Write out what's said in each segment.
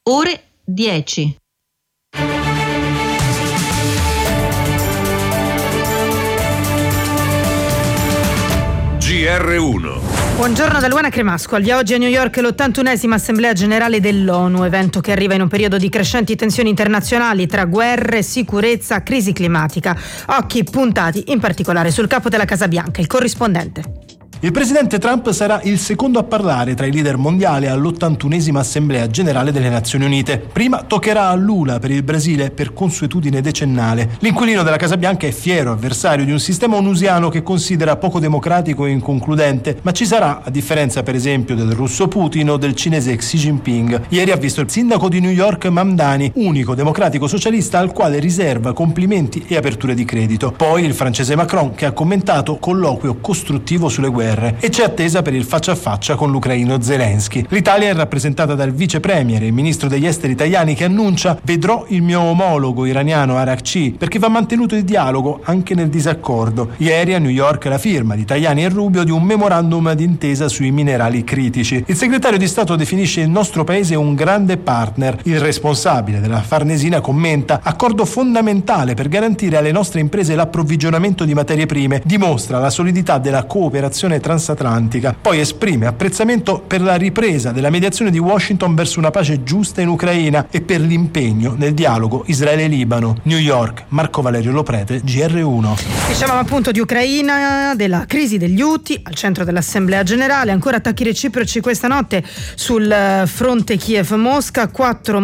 ore 10. GR1. Buongiorno da Luana Cremasco. Al via oggi a New York l'81esima Assemblea Generale dell'ONU, evento che arriva in un periodo di crescenti tensioni internazionali tra guerre, sicurezza, crisi climatica. Occhi puntati in particolare sul capo della Casa Bianca, il corrispondente. Il presidente Trump sarà il secondo a parlare tra i leader mondiali all'81esima Assemblea Generale delle Nazioni Unite. Prima toccherà a Lula per il Brasile per consuetudine decennale. L'inquilino della Casa Bianca è fiero avversario di un sistema onusiano che considera poco democratico e inconcludente, ma ci sarà, a differenza per esempio del russo Putin o del cinese Xi Jinping. Ieri ha visto il sindaco di New York Mamdani, unico democratico socialista al quale riserva complimenti e aperture di credito. Poi il francese Macron, che ha commentato colloquio costruttivo sulle guerre, e c'è attesa per il faccia a faccia con l'ucraino Zelensky. L'Italia è rappresentata dal vice premier e ministro degli esteri Tajani, che annuncia: vedrò il mio omologo iraniano Arakci, perché va mantenuto il dialogo anche nel disaccordo. Ieri a New York la firma di Tajani e Rubio di un memorandum d'intesa sui minerali critici. Il segretario di Stato definisce il nostro paese un grande partner. Il responsabile della Farnesina commenta: accordo fondamentale per garantire alle nostre imprese l'approvvigionamento di materie prime, dimostra la solidità della cooperazione transatlantica. Poi esprime apprezzamento per la ripresa della mediazione di Washington verso una pace giusta in Ucraina e per l'impegno nel dialogo Israele-Libano. New York, Marco Valerio Loprete, GR1. Dicevamo appunto di Ucraina, della crisi degli Houthi, al centro dell'Assemblea Generale. Ancora attacchi reciproci questa notte sul fronte Kiev-Mosca, 4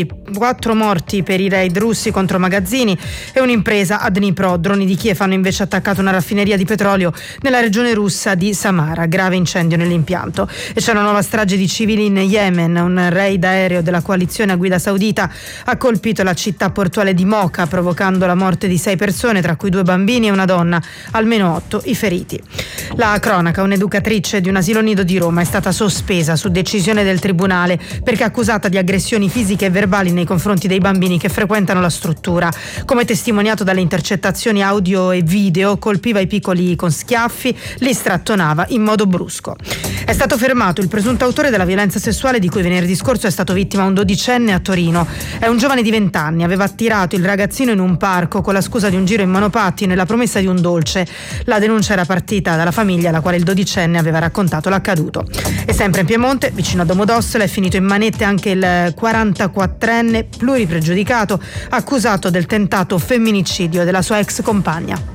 morti per i raid russi contro magazzini e un'impresa a Dnipro. Droni di Kiev hanno invece attaccato una raffineria di petrolio nella regione russa di Samara, grave incendio nell'impianto. E c'è una nuova strage di civili in Yemen. Un raid aereo della coalizione a guida saudita ha colpito la città portuale di Mocha, provocando la morte di 6 persone, tra cui 2 bambini e una donna, almeno 8 i feriti. La cronaca: un'educatrice di un asilo nido di Roma è stata sospesa su decisione del tribunale perché accusata di aggressioni fisiche e verbali nei confronti dei bambini che frequentano la struttura. Come testimoniato dalle intercettazioni audio e video, colpiva i piccoli con schiaffi, li strattonava in modo brusco. È stato fermato il presunto autore della violenza sessuale di cui venerdì scorso è stato vittima un 12enne a Torino. È un giovane di 20 anni, aveva attirato il ragazzino in un parco con la scusa di un giro in monopattino e la promessa di un dolce. La denuncia era partita dalla famiglia, alla quale il 12enne aveva raccontato l'accaduto. E sempre in Piemonte, vicino a Domodossola, è finito in manette anche il 44enne pluripregiudicato accusato del tentato femminicidio della sua ex compagna.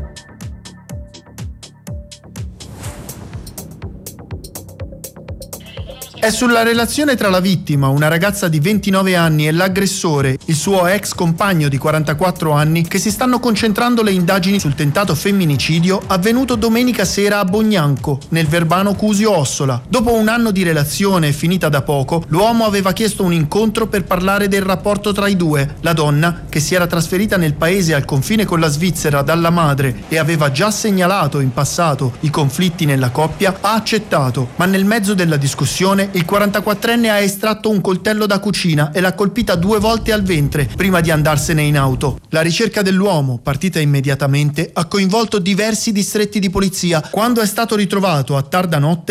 È sulla relazione tra la vittima, una ragazza di 29 anni, e l'aggressore, il suo ex compagno di 44 anni, che si stanno concentrando le indagini sul tentato femminicidio avvenuto domenica sera a Bognanco, nel Verbano Cusio Ossola. Dopo un anno di relazione finita da poco, l'uomo aveva chiesto un incontro per parlare del rapporto tra i due. La donna, che si era trasferita nel paese al confine con la Svizzera dalla madre e aveva già segnalato in passato i conflitti nella coppia, ha accettato, ma nel mezzo della discussione il 44enne ha estratto un coltello da cucina e l'ha colpita 2 volte al ventre prima di andarsene in auto. La ricerca dell'uomo, partita immediatamente, ha coinvolto diversi distretti di polizia. Quando è stato ritrovato a tarda notte,